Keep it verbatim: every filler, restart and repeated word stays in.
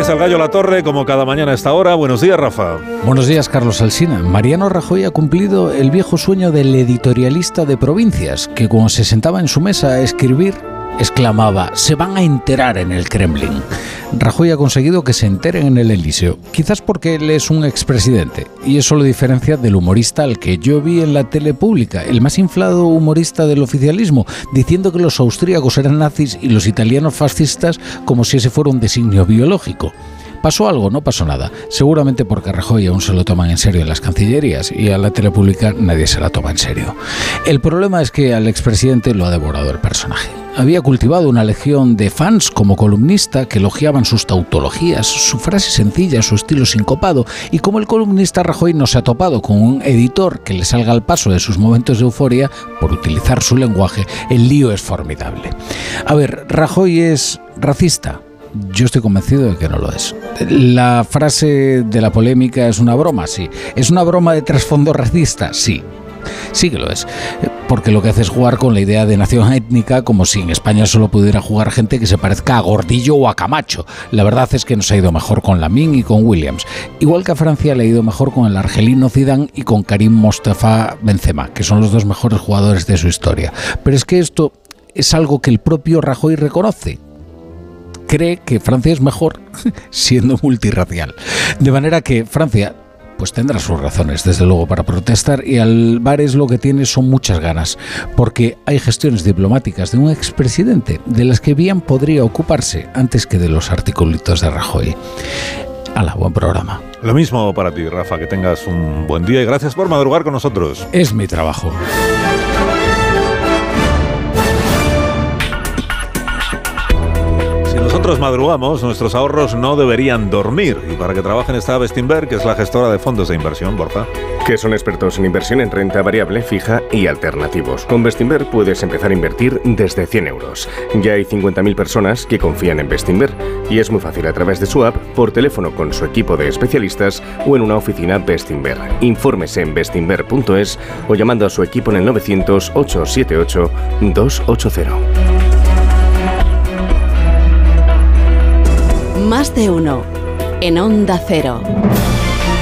gracias al Gallo Latorre, como cada mañana a esta hora. Buenos días, Rafa. Buenos días, Carlos Alsina. Mariano Rajoy ha cumplido el viejo sueño del editorialista de provincias, que cuando se sentaba en su mesa a escribir, exclamaba: se van a enterar en el Kremlin. Rajoy ha conseguido que se enteren en el Elíseo, quizás porque él es un expresidente, y eso lo diferencia del humorista al que yo vi en la tele pública, el más inflado humorista del oficialismo, diciendo que los austríacos eran nazis y los italianos fascistas como si ese fuera un designio biológico. ¿Pasó algo? No pasó nada. Seguramente porque a Rajoy aún se lo toman en serio en las cancillerías y a la tele pública nadie se la toma en serio. El problema es que al expresidente lo ha devorado el personaje. Había cultivado una legión de fans como columnista que elogiaban sus tautologías, su frase sencilla, su estilo sincopado, y como el columnista Rajoy no se ha topado con un editor que le salga al paso de sus momentos de euforia por utilizar su lenguaje, el lío es formidable. A ver, ¿Rajoy es racista? Yo estoy convencido de que no lo es. La frase de la polémica es una broma, sí. ¿Es una broma de trasfondo racista? Sí. Sí que lo es, porque lo que hace es jugar con la idea de nación étnica como si en España solo pudiera jugar gente que se parezca a Gordillo o a Camacho. La verdad es que nos ha ido mejor con Lamine y con Williams, igual que a Francia le ha ido mejor con el argelino Zidane y con Karim Mostafa Benzema, que son los dos mejores jugadores de su historia. Pero es que esto es algo que el propio Rajoy reconoce. Cree que Francia es mejor siendo multirracial. De manera que Francia pues tendrá sus razones, desde luego, para protestar, y Álvarez lo que tiene son muchas ganas, porque hay gestiones diplomáticas de un expresidente de las que bien podría ocuparse antes que de los articulitos de Rajoy. Hala, buen programa. Lo mismo para ti, Rafa, que tengas un buen día y gracias por madrugar con nosotros. Es mi trabajo. Nosotros madrugamos, nuestros ahorros no deberían dormir. Y para que trabajen está Bestinver, que es la gestora de fondos de inversión, Borja. Que son expertos en inversión en renta variable, fija y alternativos. Con Bestinver puedes empezar a invertir desde cien euros. Ya hay cincuenta mil personas que confían en Bestinver. Y es muy fácil a través de su app, por teléfono con su equipo de especialistas o en una oficina Bestinver. Infórmese en bestinver punto es o llamando a su equipo en el novecientos, ochocientos setenta y ocho, doscientos ochenta. Más de uno en Onda Cero.